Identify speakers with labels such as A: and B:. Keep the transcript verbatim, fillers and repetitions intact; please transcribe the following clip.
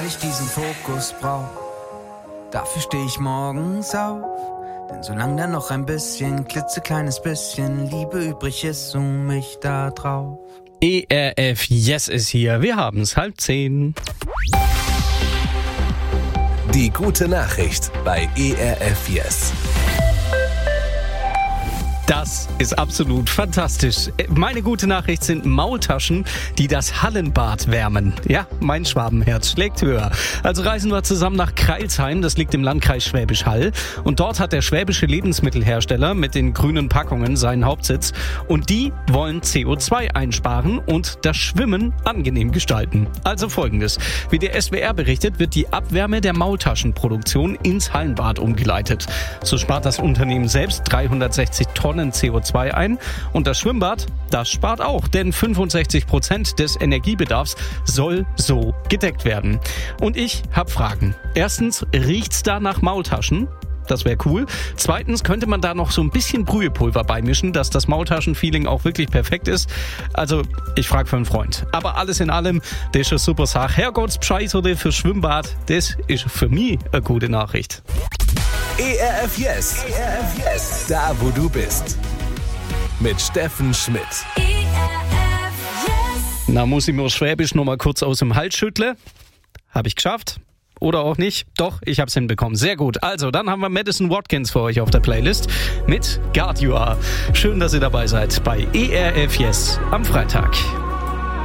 A: ich diesen Fokus brauch. Dafür steh ich morgens auf, denn solange da noch ein bisschen, klitzekleines bisschen Liebe übrig ist um mich da drauf.
B: E R F Yes ist hier, wir haben's, halb zehn.
C: Die gute Nachricht bei E R F Yes.
B: Das ist absolut fantastisch. Meine gute Nachricht sind Maultaschen, die das Hallenbad wärmen. Ja, mein Schwabenherz schlägt höher. Also reisen wir zusammen nach Crailsheim, das liegt im Landkreis Schwäbisch Hall. Und dort hat der schwäbische Lebensmittelhersteller mit den grünen Packungen seinen Hauptsitz. Und die wollen C O zwei einsparen und das Schwimmen angenehm gestalten. Also folgendes. Wie der S W R berichtet, wird die Abwärme der Maultaschenproduktion ins Hallenbad umgeleitet. So spart das Unternehmen selbst dreihundertsechzig Tonnen C O zwei ein und das Schwimmbad, das spart auch, denn fünfundsechzig Prozent des Energiebedarfs soll so gedeckt werden. Und ich habe Fragen. Erstens, riecht's da nach Maultaschen? Das wäre cool. Zweitens, könnte man da noch so ein bisschen Brühepulver beimischen, dass das Maultaschen-Feeling auch wirklich perfekt ist? Also, ich frage für einen Freund. Aber alles in allem, das ist eine super Sache. Herrgottsbescheid oder für Schwimmbad, das ist für mich eine gute Nachricht.
C: E R F Yes. E R F Yes. Da, wo du bist. Mit Steffen Schmidt.
D: E R F Yes.
B: Na, muss ich mir Schwäbisch noch mal kurz aus dem Hals schütteln. Habe ich geschafft. Oder auch nicht. Doch, ich hab's hinbekommen. Sehr gut. Also, dann haben wir Madison Watkins für euch auf der Playlist mit God You Are. Schön, dass ihr dabei seid bei E R F Yes am Freitag.